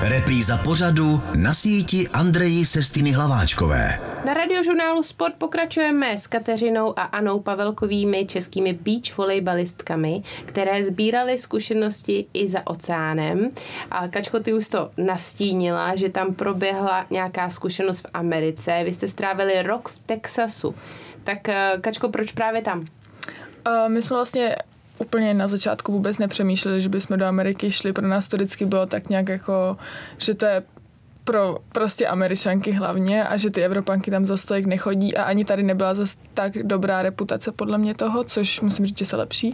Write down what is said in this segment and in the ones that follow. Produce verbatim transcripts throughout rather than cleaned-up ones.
Repríza pořadu Na síti Andreji Sestiny Hlaváčkové. Na radiožurnálu Sport pokračujeme s Kateřinou a Anou Pavelkovými, českými beach volejbalistkami, které sbíraly zkušenosti i za oceánem. A Kačko, ty už to nastínila, že tam proběhla nějaká zkušenost v Americe. Vy jste strávili rok v Texasu. Tak Kačko, proč právě tam? Uh, my jsme vlastně úplně na začátku vůbec nepřemýšleli, že bychom do Ameriky šli. Pro nás to vždycky bylo tak nějak jako, že to je pro prostě Američanky hlavně a že ty Evropanky tam zas tolik nechodí a ani tady nebyla zas tak dobrá reputace podle mě toho, což musím říct, že se lepší.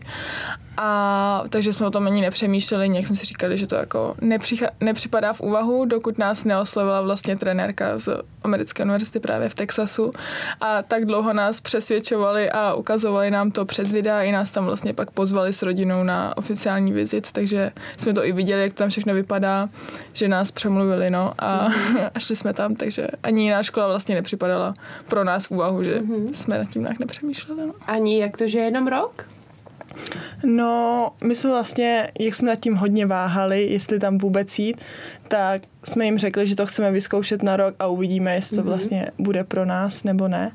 A takže jsme o tom ani nepřemýšleli, nějak jsme si říkali, že to jako nepřicha- nepřipadá v úvahu, dokud nás neoslovila vlastně trenérka z americké univerzity právě v Texasu a tak dlouho nás přesvědčovali a ukazovali nám to přes videa i nás tam vlastně pak pozvali s rodinou na oficiální vizit, takže jsme to i viděli, jak tam všechno vypadá, že nás přemluvili, no a, mm-hmm. a šli jsme tam, takže ani jiná škola vlastně nepřipadala pro nás v úvahu, že mm-hmm. jsme nad tím nějak nepřemýšleli. No. Ani jak to, že jenom rok? No, my jsme vlastně, jak jsme nad tím hodně váhali, jestli tam vůbec jít, tak jsme jim řekli, že to chceme vyzkoušet na rok a uvidíme, jestli to vlastně bude pro nás nebo ne.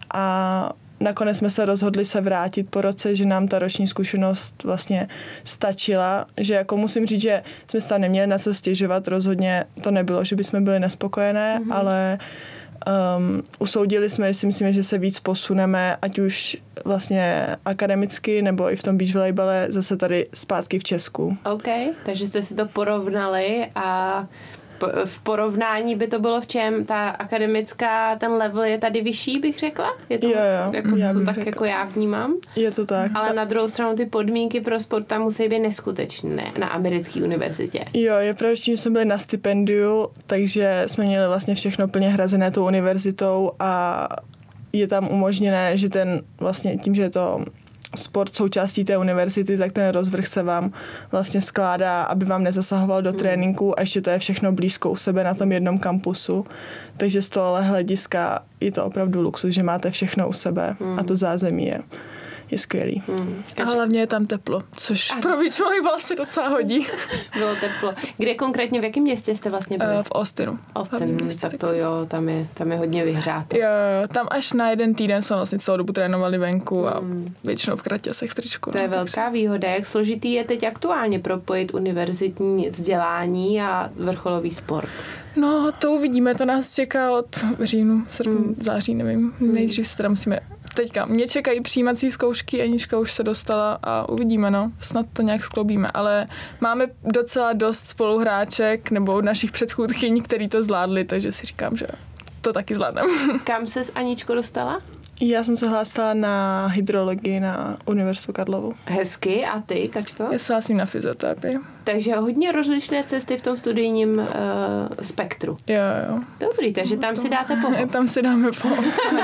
A nakonec jsme se rozhodli se vrátit po roce, že nám ta roční zkušenost vlastně stačila, že jako musím říct, že jsme se tam neměli na co stěžovat, rozhodně to nebylo, že bychom byli nespokojené, mm-hmm. ale Um, usoudili jsme, že si myslíme, že se víc posuneme, ať už vlastně akademicky, nebo i v tom beach volejbale zase tady zpátky v Česku. OK, takže jste si to porovnali a v porovnání by to bylo v čem? Ta akademická, ten level je tady vyšší, bych řekla? Je to, jo, jo, jako, já to bych tak řekla. jako já vnímám? Je to tak. Ale Ta... na druhou stranu ty podmínky pro sport tam musí být neskutečné na americké univerzitě. Jo, je pravda, že jsme byli na stipendiu, takže jsme měli vlastně všechno plně hrazené tou univerzitou a je tam umožněné, že ten vlastně tím, že je to sport součástí té univerzity, tak ten rozvrh se vám vlastně skládá, aby vám nezasahoval do tréninku a ještě to je všechno blízko u sebe na tom jednom kampusu. Takže z tohohle hlediska je to opravdu luxus, že máte všechno u sebe a to zázemí je, je skvělý. Hmm. A hlavně je tam teplo, což ano. Pro beach volejbal se docela hodí. Bylo teplo. Kde konkrétně, v jakém městě jste vlastně byli? Uh, v Austinu. Austin, tak to jo, tam je, tam je hodně vyhřáto. Jo, jo, tam až na jeden týden jsme vlastně celou dobu trénovali venku a hmm. většinou v kraťasech v tričku. To no, je velká takže. Výhoda. Jak složitý je teď aktuálně propojit univerzitní vzdělání a vrcholový sport? No, to uvidíme, to nás čeká od říjnu, srpnu, hmm. září, nevím. Hmm. Nejdřív se teda musíme... Teďka mě čekají přijímací zkoušky, Anička už se dostala a uvidíme, no. Snad to nějak skloubíme, ale máme docela dost spoluhráček nebo našich předchůdkyň, který to zvládli, takže si říkám, že to taky zvládneme. Kam se s Aničko dostala? Já jsem se hlásila na hydrologii na Univerzitu Karlovu. Hezky. A ty, Kačko? Já se hlásím na fyzioterapii. Takže hodně rozlišné cesty v tom studijním uh, spektru. Jo, jo. Dobrý, takže tam si dáte pohov. Tam si dáme pohov.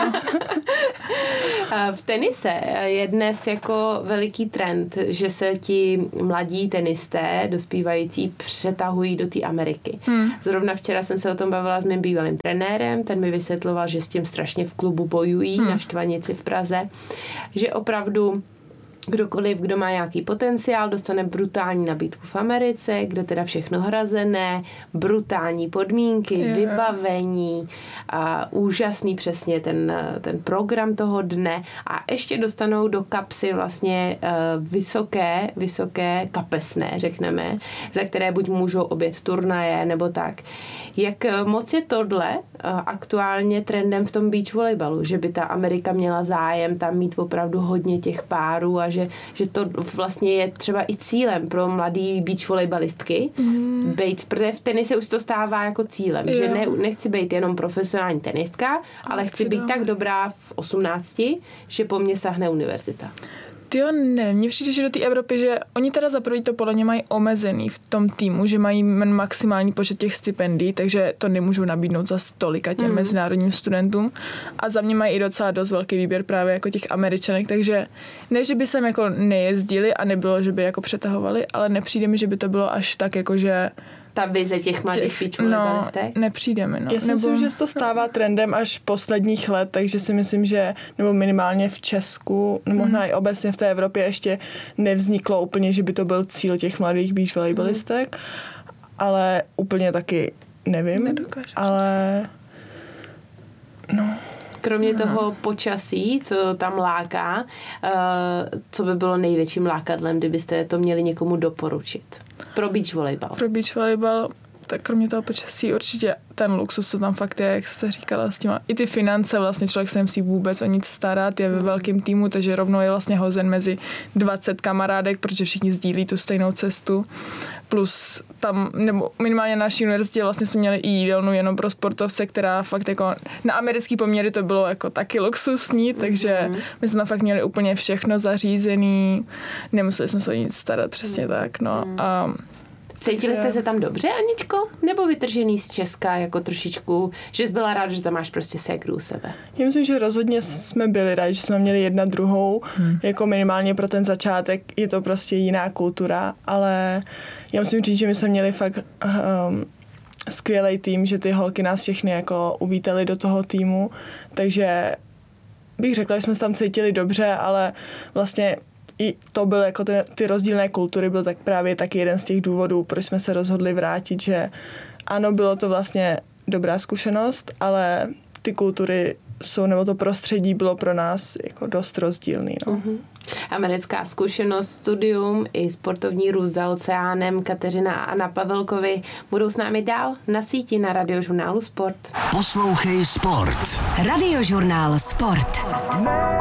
V tenise je dnes jako veliký trend, že se ti mladí tenisté dospívající přetahují do té Ameriky. Hmm. Zrovna včera jsem se o tom bavila s mým bývalým trenérem, ten mi vysvětloval, že s tím strašně v klubu bojují hmm. na Štvanici v Praze, že opravdu kdokoliv, kdo má nějaký potenciál, dostane brutální nabídku v Americe, kde teda všechno hrazené, brutální podmínky, yeah. vybavení, a úžasný přesně ten, ten program toho dne a ještě dostanou do kapsy vlastně uh, vysoké, vysoké kapesné, řekneme, za které buď můžou objet turnaje nebo tak. Jak moc je tohle uh, aktuálně trendem v tom beach volejbalu, že by ta Amerika měla zájem tam mít opravdu hodně těch párů a že, že to vlastně je třeba i cílem pro mladý beach volejbalistky, mm. být, protože v tenise už to stává jako cílem, jo. že ne, nechci být jenom profesionální tenistka, ale chci být tak dobrá v osmnácti, že po mně sahne univerzita. Jo, ne, mně přijde, že do té Evropy, že oni teda za první to podle mě mají omezený v tom týmu, že mají maximální počet těch stipendií, takže to nemůžou nabídnout za stolika těm mm. mezinárodním studentům. A za mě mají i docela dost velký výběr právě jako těch Američanek, takže ne, že by sem jako nejezdili a nebylo, že by jako přetahovali, ale nepřijde mi, že by to bylo až tak jako, že ta vize těch mladých beach volejbalistek? No, nepřijde mi, no. Já si nebo, myslím, že to stává trendem až posledních let, takže si myslím, že nebo minimálně v Česku, možná mm. i obecně v té Evropě ještě nevzniklo úplně, že by to byl cíl těch mladých beach volejbalistek. ale úplně taky nevím. Nedokážu. Ale no... Kromě toho počasí, co tam láká, co by bylo největším lákadlem, kdybyste to měli někomu doporučit? Pro beach volejbal. Pro beach volejbal, tak kromě toho počasí určitě ten luxus, co tam fakt je, jak jste říkala, s těma, i ty finance, vlastně člověk se nemusí vůbec o nic starat, je ve velkém týmu, takže rovnou je vlastně hozen mezi dvacet kamarádek, protože všichni sdílí tu stejnou cestu. Plus tam, nebo minimálně na naší univerzitě vlastně jsme měli i jídelnu jenom pro sportovce, která fakt jako na americký poměry to bylo jako taky luxusní, takže mm-hmm. my jsme tam fakt měli úplně všechno zařízený, nemuseli jsme se o nic starat, přesně mm-hmm. tak, no. A cítili jste se tam dobře, Aničko? Nebo vytržený z Česka jako trošičku, že jsi byla ráda, že tam máš prostě ségru u sebe? Já myslím, že rozhodně jsme byli rádi, že jsme měli jedna druhou, hmm. jako minimálně pro ten začátek je to prostě jiná kultura, ale já musím říct, že my jsme měli fakt um, skvělý tým, že ty holky nás všechny jako uvítali do toho týmu, takže bych řekla, že jsme se tam cítili dobře, ale vlastně i to byl jako ten, ty rozdílné kultury byl tak právě taky jeden z těch důvodů, proč jsme se rozhodli vrátit, že ano, bylo to vlastně dobrá zkušenost, ale ty kultury jsou, nebo to prostředí bylo pro nás jako dost rozdílný. No. Mm-hmm. Americká zkušenost, studium i sportovní růst za oceánem. Kateřina a Anna Pavelkovi budou s námi dál na síti na Radiožurnálu Sport. Poslouchej Sport. Radiožurnál Sport.